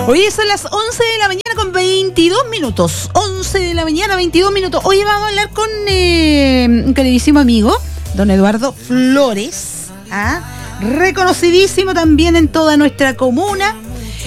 Hoy son las 11 de la mañana con 22 minutos. 11 de la mañana, 22 minutos. Hoy vamos a hablar con un queridísimo amigo, don Eduardo Flores, reconocidísimo también en toda nuestra comuna.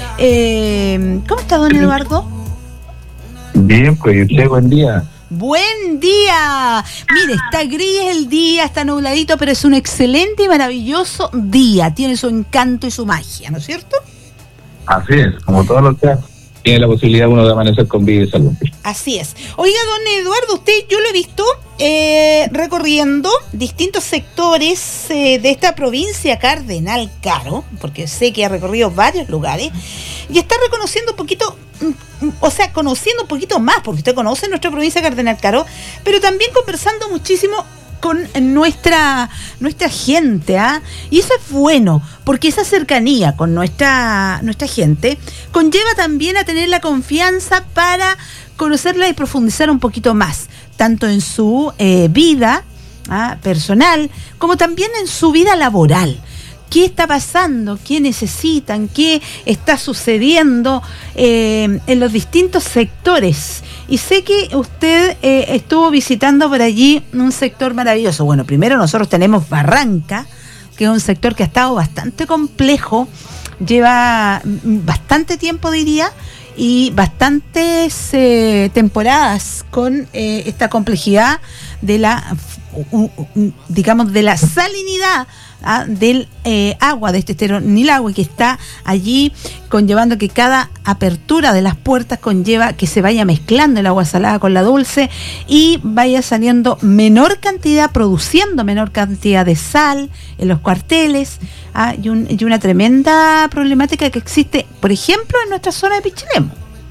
¿Cómo está, don Eduardo? Bien, pues, buen día. Buen día. Mire, está gris el día, está nubladito, pero es un excelente y maravilloso día. Tiene su encanto y su magia, ¿no es cierto? Así es, como todos los días tiene la posibilidad uno de amanecer con vida y salud. Así es. Oiga, don Eduardo, yo lo he visto recorriendo distintos sectores de esta provincia Cardenal Caro, porque sé que ha recorrido varios lugares, y está reconociendo un poquito, conociendo un poquito más, porque usted conoce nuestra provincia Cardenal Caro, pero también conversando muchísimo con nuestra gente, y eso es bueno, porque esa cercanía con nuestra gente conlleva también a tener la confianza para conocerla y profundizar un poquito más, tanto en su vida personal, como también en su vida laboral. ¿Qué está pasando? ¿Qué necesitan? ¿Qué está sucediendo en los distintos sectores? Y sé que usted estuvo visitando por allí un sector maravilloso. Bueno, primero nosotros tenemos Barranca, que es un sector que ha estado bastante complejo, lleva bastante tiempo, diría, y bastantes temporadas con esta complejidad de la, digamos, de la salinidad del agua de este estero Nilagüe, que está allí conllevando que cada apertura de las puertas conlleva que se vaya mezclando el agua salada con la dulce y vaya saliendo menor cantidad, produciendo menor cantidad de sal en los cuarteles, y una tremenda problemática que existe, por ejemplo, en nuestra zona de Pichilemu.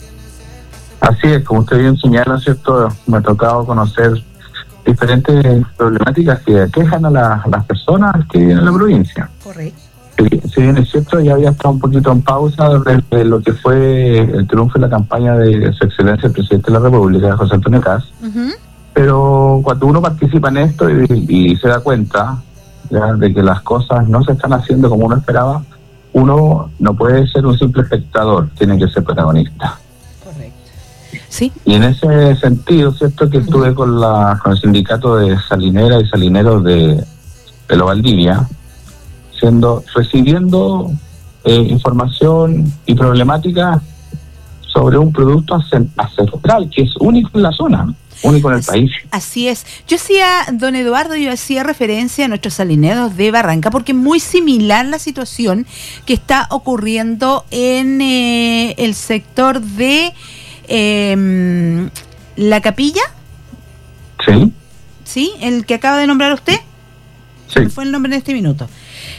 Así es, como usted bien señala, ¿cierto? Me ha tocado conocer diferentes problemáticas que aquejan a las personas que viven en la provincia. Correcto. Si bien es cierto, ya había estado un poquito en pausa desde lo que fue el triunfo en la campaña de su excelencia el presidente de la República, José Antonio Kast, pero cuando uno participa en esto y se da cuenta ya de que las cosas no se están haciendo como uno esperaba, uno no puede ser un simple espectador, tiene que ser protagonista. Sí. Y en ese sentido, cierto, que estuve con el sindicato de salineras y salineros de Lo Valdivia, recibiendo información y problemática sobre un producto ancestral que es único en la zona, único en el país. Así es. Yo hacía referencia a nuestros salineros de Barranca, porque es muy similar la situación que está ocurriendo en el sector de La Capilla. Sí. ¿Sí? ¿El que acaba de nombrar usted? Sí. Me fue el nombre en este minuto.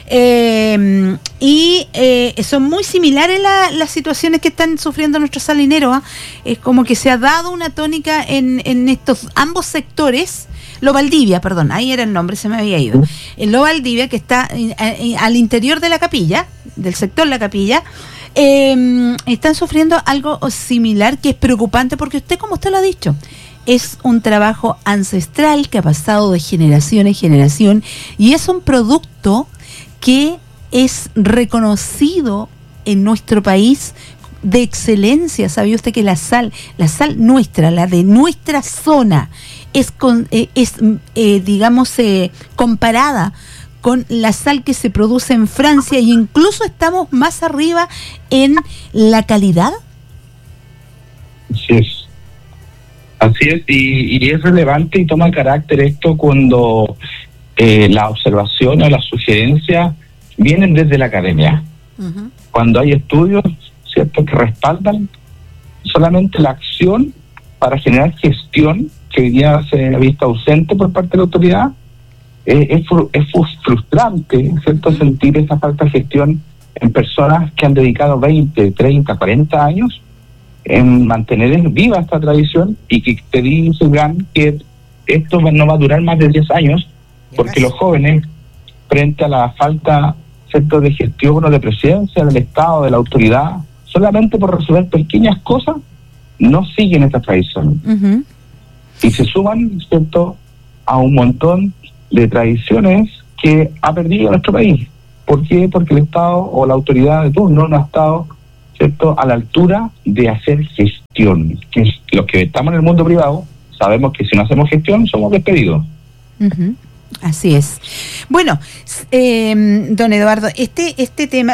Son muy similares las situaciones que están sufriendo nuestros salineros. Es como que se ha dado una tónica en estos ambos sectores. Lo Valdivia, perdón, ahí era el nombre, se me había ido. En Lo Valdivia, que está al interior de La Capilla, del sector La Capilla, están sufriendo algo similar, que es preocupante, porque como usted lo ha dicho, es un trabajo ancestral que ha pasado de generación en generación, y es un producto que es reconocido en nuestro país de excelencia. ¿Sabía usted que la sal nuestra, la de nuestra zona, es comparada con la sal que se produce en Francia, e incluso estamos más arriba en la calidad? Así es, y es relevante y toma carácter esto cuando las observaciones o las sugerencias vienen desde la academia. Uh-huh. Cuando hay estudios, ¿cierto?, que respaldan solamente la acción para generar gestión, que hoy día se ha visto ausente por parte de la autoridad. Es frustrante, ¿cierto?, sentir esa falta de gestión en personas que han dedicado 20, 30, 40 años en mantener viva esta tradición, y que te dicen que esto no va a durar más de 10 años, porque los jóvenes, frente a la falta, ¿cierto?, de gestión o de presencia del Estado, de la autoridad, solamente por resolver pequeñas cosas, no siguen esta tradición. Uh-huh. Y se suman, ¿cierto?, a un montón de tradiciones que ha perdido nuestro país. ¿Por qué? Porque el Estado o la autoridad de turno no ha estado ¿cierto?, a la altura de hacer gestión. Que los que estamos en el mundo privado sabemos que si no hacemos gestión somos despedidos. Uh-huh. Así es. Bueno, don Eduardo, este tema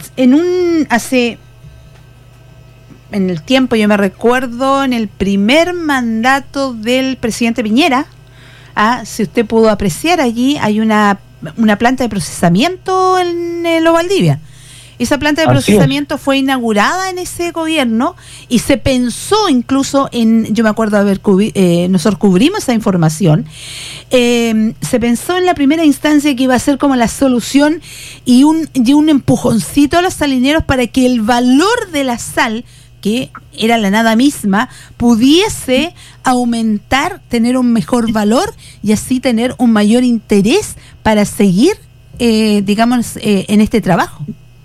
en el tiempo, yo me recuerdo en el primer mandato del presidente Piñera, si usted pudo apreciar, allí hay una planta de procesamiento en Lo Valdivia. Esa planta de procesamiento fue inaugurada en ese gobierno y se pensó incluso yo me acuerdo nosotros cubrimos esa información, se pensó en la primera instancia que iba a ser como la solución y un empujoncito a los salineros para que el valor de la sal, que era la nada misma, pudiese aumentar, tener un mejor valor y así tener un mayor interés para seguir, en este trabajo.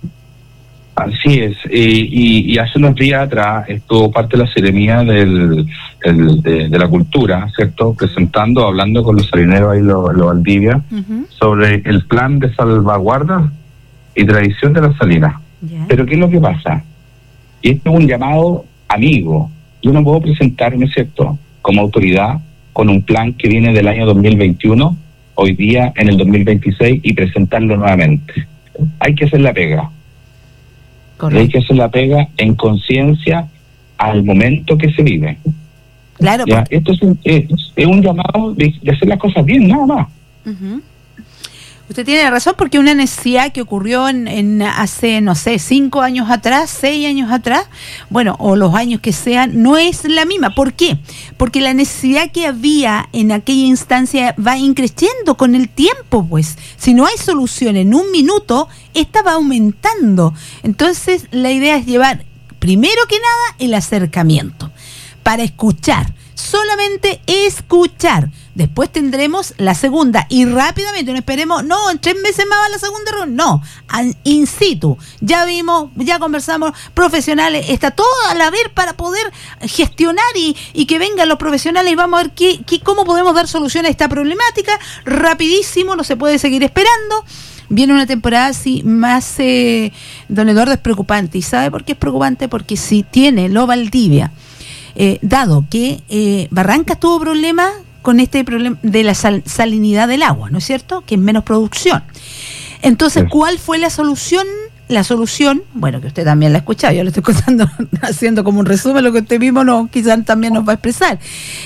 Así es, y hace unos días atrás estuvo parte de la Seremía de la Cultura, ¿cierto?, hablando con los salineros ahí, Lo Valdivia, uh-huh, sobre el plan de salvaguarda y tradición de las salinas. Yeah. Pero ¿qué es lo que pasa? Y esto es un llamado amigo. Yo no puedo presentarme, ¿cierto?, como autoridad con un plan que viene del año 2021, hoy día en el 2026, y presentarlo nuevamente. Hay que hacer la pega. Correcto. Hay que hacer la pega en conciencia al momento que se vive. Claro. Ya, esto es un llamado de hacer las cosas bien, nada más. Uh-huh. Usted tiene razón, porque una necesidad que ocurrió en hace, 5 años atrás, 6 años atrás, bueno, o los años que sean, no es la misma. ¿Por qué? Porque la necesidad que había en aquella instancia va increciendo con el tiempo, pues. Si no hay solución en un minuto, esta va aumentando. Entonces, la idea es llevar, primero que nada, el acercamiento, para escuchar. Solamente escuchar. Después tendremos la segunda y rápidamente, no esperemos, en 3 meses más va la segunda reunión, no, in situ, ya vimos, ya conversamos, profesionales, está todo a la ver para poder gestionar y que vengan los profesionales y vamos a ver cómo podemos dar solución a esta problemática, rapidísimo, no se puede seguir esperando. Viene una temporada así más, don Eduardo, es preocupante. ¿Y sabe por qué es preocupante? Porque si tiene Lo Valdivia, dado que Barrancas tuvo problemas con este problema de la salinidad del agua, ¿no es cierto?, que es menos producción. Entonces, ¿cuál fue la solución? La solución, bueno, que usted también la ha escuchado, yo le estoy contando, haciendo como un resumen lo que usted mismo quizás también nos va a expresar.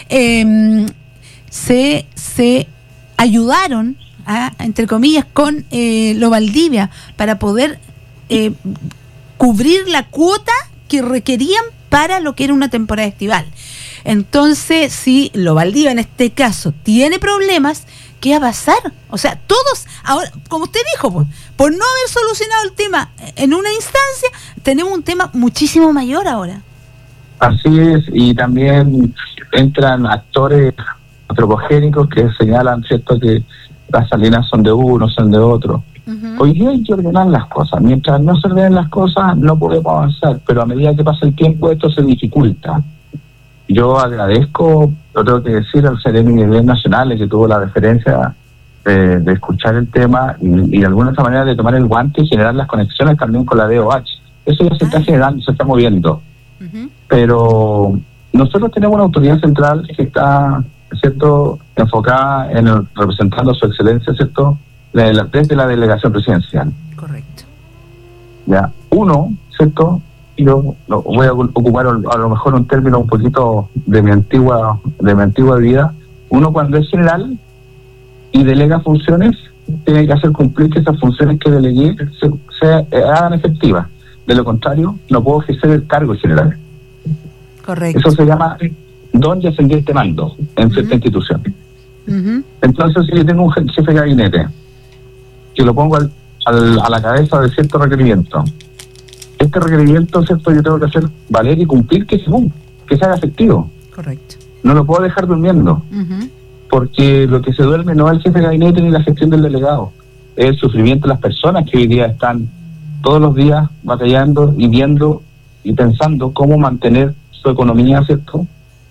Se ayudaron, entre comillas, con Lo Valdivia para poder cubrir la cuota que requerían para lo que era una temporada estival. Entonces, si Lo Valdivia en este caso tiene problemas, ¿qué va a pasar? O sea, todos, ahora, como usted dijo, pues, por no haber solucionado el tema en una instancia, tenemos un tema muchísimo mayor ahora. Así es, y también entran actores antropogénicos que señalan, ¿cierto?, que las salinas son de uno, son de otro. Uh-huh. Hoy día hay que ordenar las cosas. Mientras no se ordenen las cosas, no podemos avanzar, pero a medida que pasa el tiempo, esto se dificulta. Yo agradezco, lo tengo que decir, al Seremi de Bienes Nacionales, que tuvo la deferencia de escuchar el tema y de alguna otra manera de tomar el guante y generar las conexiones también con la DOH. Eso ya se está generando, se está moviendo. Uh-huh. Pero nosotros tenemos una autoridad central que está, ¿cierto?, enfocada en representando a su excelencia, ¿cierto?, desde la delegación presidencial. Correcto. Ya, uno, ¿cierto?, yo voy a ocupar a lo mejor un término un poquito de mi antigua vida. Uno, cuando es general y delega funciones, tiene que hacer cumplir que esas funciones que delegué se hagan efectivas. De lo contrario, no puedo ejercer el cargo general. Correcto. Eso se llama don y ascendiente mando en cierta institución. Uh-huh. Entonces, si yo tengo un jefe de gabinete que lo pongo a la cabeza de cierto requerimiento, este requerimiento, ¿cierto?, yo tengo que hacer valer y cumplir que se haga efectivo. Correcto. No lo puedo dejar durmiendo. Uh-huh. Porque lo que se duerme no es el jefe de gabinete ni la gestión del delegado, es el sufrimiento de las personas que hoy día están todos los días batallando y viendo y pensando cómo mantener su economía, ¿cierto?,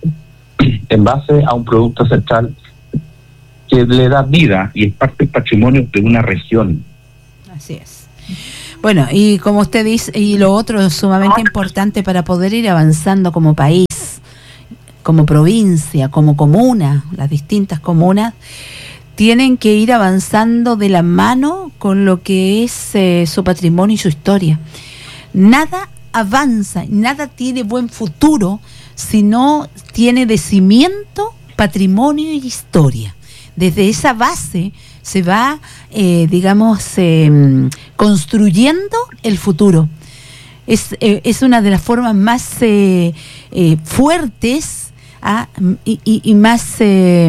en base a un producto central que le da vida y es parte del patrimonio de una región. Así es. Bueno, y como usted dice, y lo otro es sumamente importante para poder ir avanzando como país, como provincia, como comuna, las distintas comunas, tienen que ir avanzando de la mano con lo que es su patrimonio y su historia. Nada avanza, nada tiene buen futuro si no tiene de cimiento patrimonio y historia. Desde esa base se va, construyendo el futuro. Es una de las formas más fuertes y más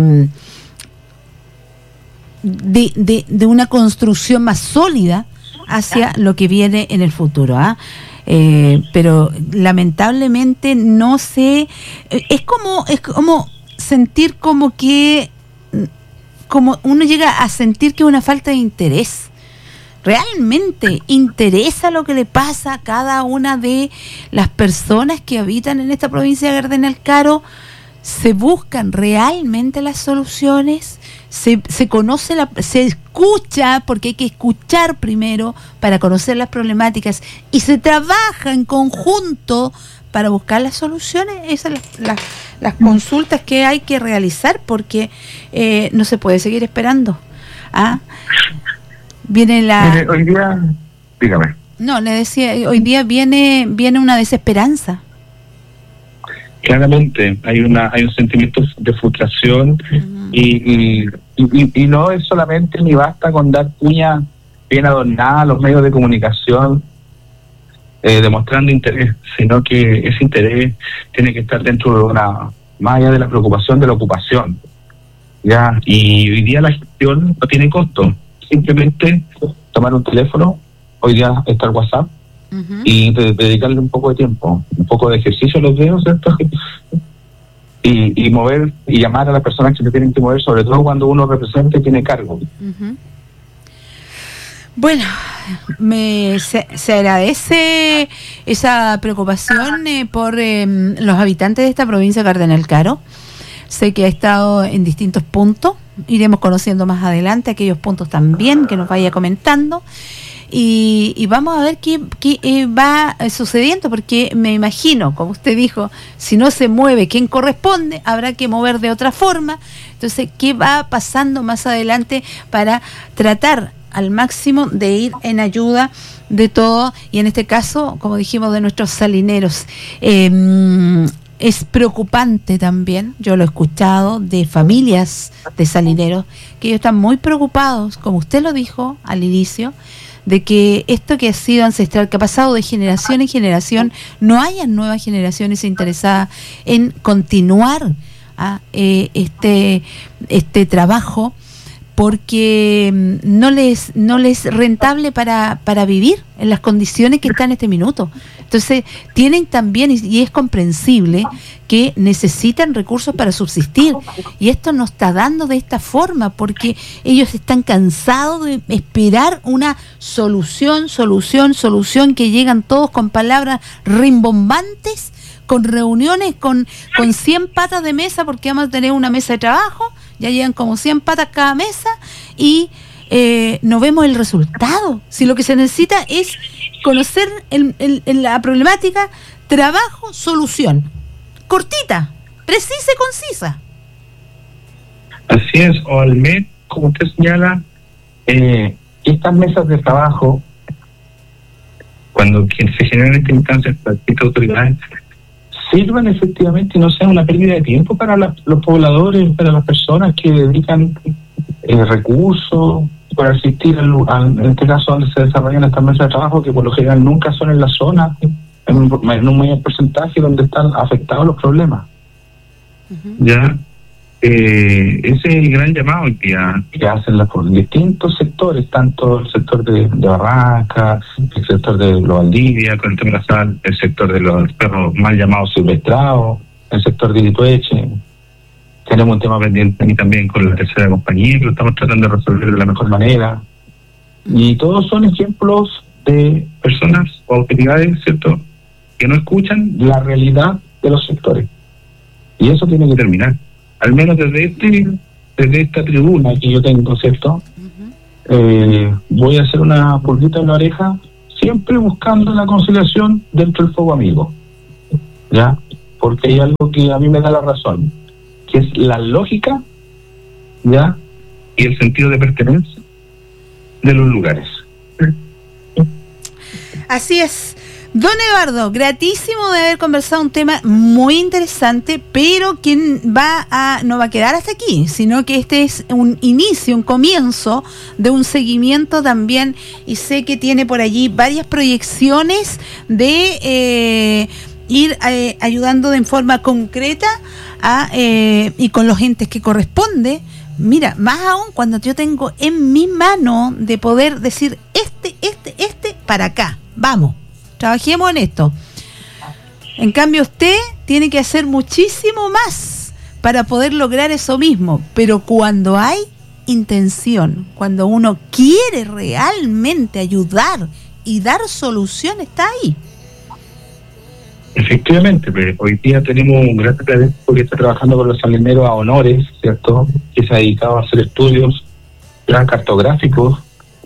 de una construcción más sólida hacia lo que viene en el futuro. Pero lamentablemente no se... Es como sentir como uno llega a sentir que es una falta de interés. ¿Realmente interesa lo que le pasa a cada una de las personas que habitan en esta provincia de Cardenal-Caro? ¿Se buscan realmente las soluciones? ¿Se conoce se escucha, porque hay que escuchar primero para conocer las problemáticas, y se trabaja en conjunto para buscar las soluciones? Esas son las consultas que hay que realizar, porque no se puede seguir esperando. Viene Mire, hoy día, dígame. No, le decía, hoy día viene una desesperanza. Claramente hay un sentimiento de frustración. Uh-huh. y no es solamente ni basta con dar cuña bien adornada a los medios de comunicación demostrando interés, sino que ese interés tiene que estar dentro de más allá de la preocupación, de la ocupación. Ya, y hoy día la gestión no tiene costo, simplemente tomar un teléfono, hoy día está el WhatsApp. Uh-huh. Y dedicarle un poco de tiempo, un poco de ejercicio a los dedos, ¿cierto? Y mover y llamar a las personas que se tienen que mover, sobre todo cuando uno representa y tiene cargo. Uh-huh. Bueno, se agradece esa preocupación por los habitantes de esta provincia de Cardenal-Caro. Sé que ha estado en distintos puntos, iremos conociendo más adelante aquellos puntos también que nos vaya comentando. Y vamos a ver qué va sucediendo, porque me imagino, como usted dijo, si no se mueve quien corresponde, habrá que mover de otra forma. Entonces, ¿qué va pasando más adelante para tratar al máximo de ir en ayuda de todo? Y en este caso, como dijimos, de nuestros salineros. Es preocupante también, yo lo he escuchado de familias de salineros, que ellos están muy preocupados, como usted lo dijo al inicio, de que esto que ha sido ancestral, que ha pasado de generación en generación, no hayan nuevas generaciones interesadas en continuar este trabajo, porque no les es rentable para vivir en las condiciones que están en este minuto. Entonces tienen también, y es comprensible, que necesitan recursos para subsistir, y esto no está dando de esta forma, porque ellos están cansados de esperar una solución, que llegan todos con palabras rimbombantes, con reuniones con 100 patas de mesa, porque vamos a tener una mesa de trabajo, ya llegan como 100 patas cada mesa, y no vemos el resultado. Si lo que se necesita es conocer la problemática, trabajo, solución. Cortita, precisa y concisa. Así es, o al menos, como usted señala, estas mesas de trabajo, cuando se generan estas instancias para estas autoridades, sirvan efectivamente y no sean una pérdida de tiempo para los pobladores, para las personas que dedican recursos para asistir en este caso donde se desarrollan estas mesas de trabajo, que por lo general nunca son en la zona, en un mayor porcentaje donde están afectados los problemas. Uh-huh. Ya ese es el gran llamado que hacen los distintos sectores, tanto el sector de Barranca, el sector de los Valdivia con el tema de la sal, el sector de los perros mal llamados silvestrados, el sector de Itueche. Tenemos un tema pendiente y también con la tercera compañía, que lo estamos tratando de resolver de la mejor manera. Y todos son ejemplos de personas o autoridades, ¿cierto?, que no escuchan la realidad de los sectores. Y eso tiene que terminar. Al menos desde esta tribuna que yo tengo, ¿cierto? Uh-huh. Voy a hacer una pulguita en la oreja siempre buscando la conciliación dentro del fuego amigo, ¿ya? Porque hay algo que a mí me da la razón, que es la lógica, ¿ya? Y el sentido de pertenencia de los lugares. Así es. Don Eduardo, gratísimo de haber conversado un tema muy interesante, pero que no va a quedar hasta aquí, sino que este es un inicio, un comienzo de un seguimiento también, y sé que tiene por allí varias proyecciones de ir ayudando de forma concreta y con los entes que corresponde. Mira, más aún cuando yo tengo en mi mano de poder decir para acá, vamos, trabajemos en esto. En cambio usted tiene que hacer muchísimo más para poder lograr eso mismo, pero cuando hay intención, cuando uno quiere realmente ayudar y dar solución, está ahí. Efectivamente, pero hoy día tenemos un gran académico que está trabajando con los salineros a honores, ¿cierto? Que se ha dedicado a hacer estudios cartográficos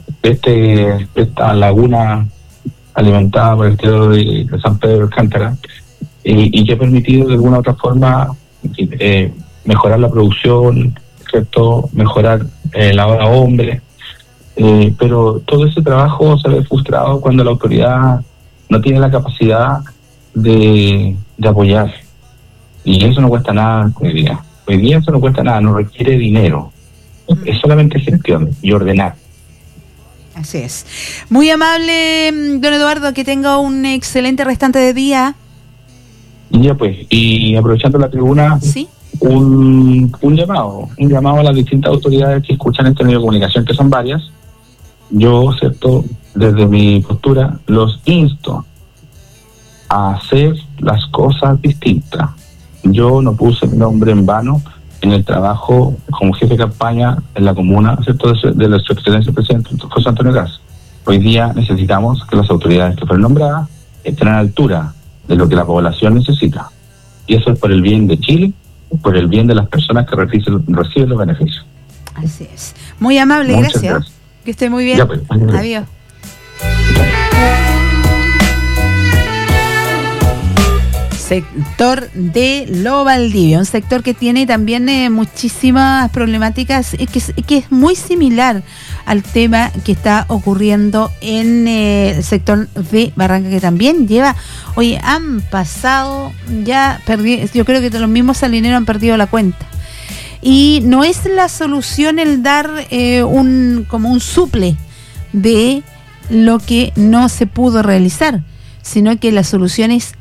de esta laguna alimentada por el río de San Pedro de Alcántara, y que ha permitido de alguna u otra forma mejorar la producción, ¿cierto? Mejorar la hora hombre, pero todo ese trabajo se ve frustrado cuando la autoridad no tiene la capacidad de apoyar, y eso no cuesta nada hoy día eso no cuesta nada, no requiere dinero, es solamente gestión y ordenar. Así es. Muy amable, don Eduardo, que tenga un excelente restante de día. Ya pues, y aprovechando la tribuna, ¿sí? un llamado a las distintas autoridades que escuchan este medio de comunicación, que son varias. Yo, ¿cierto?, desde mi postura los insto a hacer las cosas distintas. Yo no puse mi nombre en vano en el trabajo como jefe de campaña en la comuna, ¿cierto?, de la su excelencia presidente José Antonio Caz. Hoy día necesitamos que las autoridades que fueron nombradas estén a la altura de lo que la población necesita. Y eso es por el bien de Chile, por el bien de las personas que reciben los beneficios. Así es. Muy amable, gracias. Que esté muy bien. Ya, pues, adiós. Sector de Lo Valdivia, un sector que tiene también muchísimas problemáticas, que es muy similar al tema que está ocurriendo en el sector de Barranca, que también lleva, han pasado, yo creo que los mismos salineros han perdido la cuenta. Y no es la solución el dar como un suple de lo que no se pudo realizar, sino que la solución es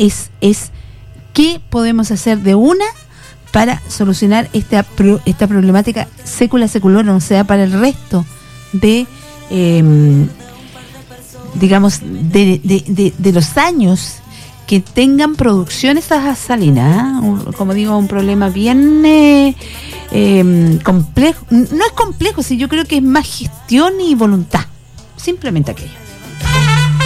qué podemos hacer de una para solucionar esta problemática secula seculorum, o sea, para el resto de digamos de los años que tengan producción esas salinas, como digo, un problema bien complejo. No es complejo, sí, yo creo que es más gestión y voluntad, simplemente aquello.